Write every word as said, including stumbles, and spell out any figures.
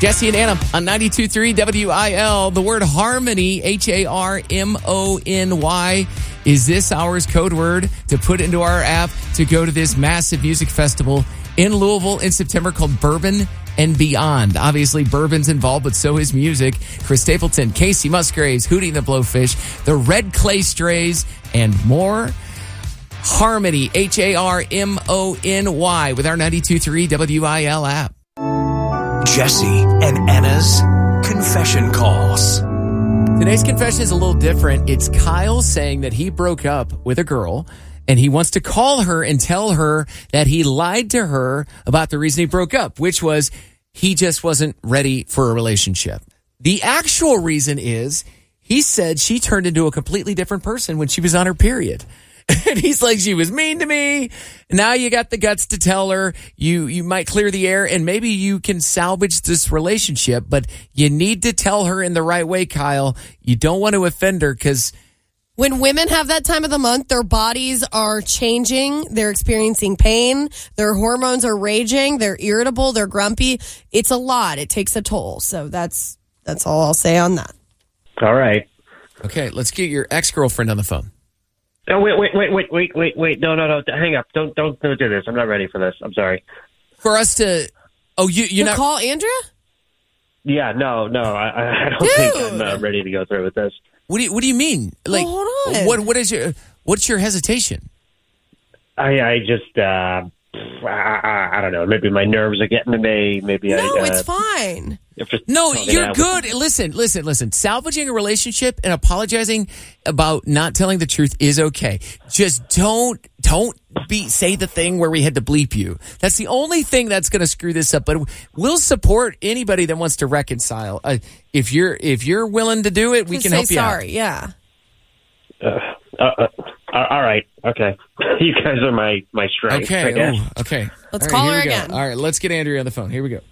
Jesse and Anna on ninety-two point three W I L. The word harmony, H A R M O N Y, is this hour's code word to put into our app to go to this massive music festival in Louisville in September called Bourbon and Beyond. Obviously, bourbon's involved, but so is music. Chris Stapleton, Casey Musgraves, Hootie and the Blowfish, the Red Clay Strays, and more. Harmony, H A R M O N Y, with our ninety-two point three W I L app. Jesse and Anna's confession calls. Today's confession is a little different. It's Kyle saying that he broke up with a girl and he wants to call her and tell her that he lied to her about the reason he broke up, which was he just wasn't ready for a relationship. The actual reason is he said she turned into a completely different person when she was on her period. And he's like, she was mean to me. Now you got the guts to tell her you, you might clear the air and maybe you can salvage this relationship, but you need to tell her in the right way, Kyle. You don't want to offend her because when women have that time of the month, their bodies are changing. They're experiencing pain. Their hormones are raging. They're irritable. They're grumpy. It's a lot. It takes a toll. So that's, that's all I'll say on that. All right. Okay, let's get your ex-girlfriend on the phone. Oh, wait, wait, wait, wait, wait, wait, wait. No, no, no. Hang up. Don't, don't, don't do this. I'm not ready for this. I'm sorry. For us to, oh, you, you're you not call Andrea? Yeah, no, no. I, I don't Dude. think I'm uh, ready to go through with this. What do you, what do you mean? Like, well, hold on. what, what is your, what's your hesitation? I, I just, uh, I, I, I don't know. Maybe my nerves are getting to me. Maybe no, I. No, uh, it's fine. No, you're good. Listen, listen, listen. Salvaging a relationship and apologizing about not telling the truth is okay. Just don't, don't be, say the thing where we had to bleep you. That's the only thing that's going to screw this up. But we'll support anybody that wants to reconcile. Uh, if you're, if you're willing to do it, we Just can say help you sorry. out. Yeah. Uh, uh, uh, all right. Okay. You guys are my, my strength. Okay. I guess. Ooh, okay. Let's All right, call here her we go. again. All right. Let's get Andrea on the phone. Here we go.